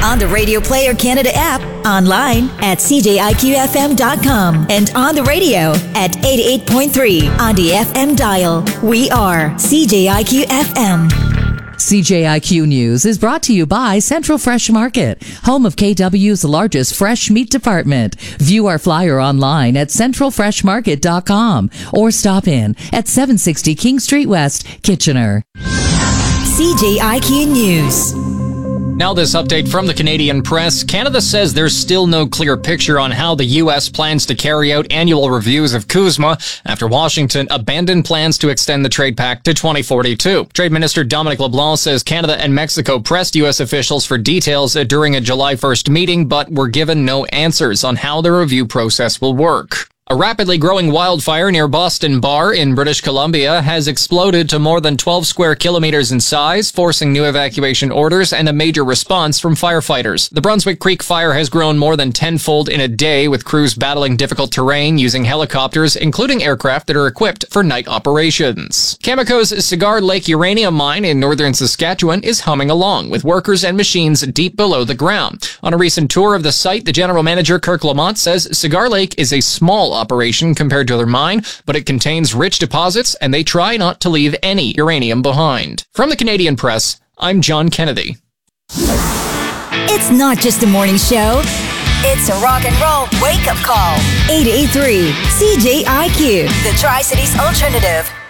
On the Radio Player Canada app, online at cjiqfm.com, and on the radio at 88.3 on the FM dial. We are CJIQ FM. CJIQ News is brought to you by Central Fresh Market, home of KW's largest fresh meat department. View our flyer online at centralfreshmarket.com or stop in at 760 King Street West, Kitchener. CJIQ News. Now this update from the Canadian Press. Canada says there's still no clear picture on how the U.S. plans to carry out annual reviews of CUSMA after Washington abandoned plans to extend the trade pact to 2042. Trade Minister Dominic LeBlanc says Canada and Mexico pressed U.S. officials for details during a July 1st meeting, but were given no answers on how the review process will work. A rapidly growing wildfire near Boston Bar in British Columbia has exploded to more than 12 square kilometers in size, forcing new evacuation orders and a major response from firefighters. The Brunswick Creek fire has grown more than tenfold in a day, with crews battling difficult terrain using helicopters, including aircraft that are equipped for night operations. Cameco's Cigar Lake uranium mine in northern Saskatchewan is humming along, with workers and machines deep below the ground. On a recent tour of the site, the general manager, Kirk Lamont, says Cigar Lake is a small operation compared to their mine, but it contains rich deposits, and they try not to leave any uranium behind. From the Canadian Press, I'm John Kennedy. It's not just a morning show. It's a rock and roll wake-up call. 88.3 CJIQ, the Tri-Cities Alternative.